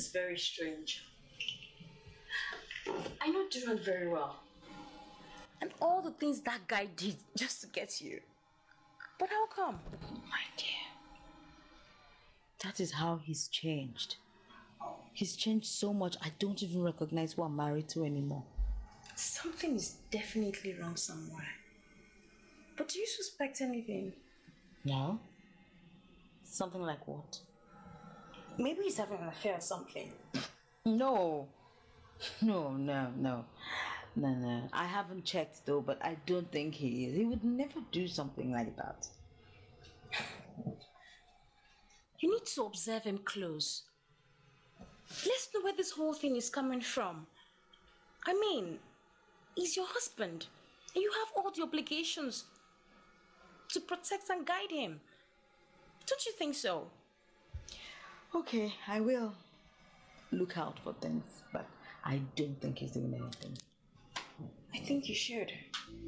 is very strange. I know Duran very well. And all the things that guy did just to get you. But how come? My dear, that is how he's changed. He's changed so much I don't even recognize who I'm married to anymore. Something is definitely wrong somewhere. But do you suspect anything? No? Something like what? Maybe he's having an affair or something. No. No. I haven't checked though, but I don't think he is. He would never do something like that. You need to observe him close. Let's know where this whole thing is coming from. I mean, he's your husband. And you have all the obligations to protect and guide him. Don't you think so? Okay, I will look out for things, but I don't think he's doing anything. I think you should.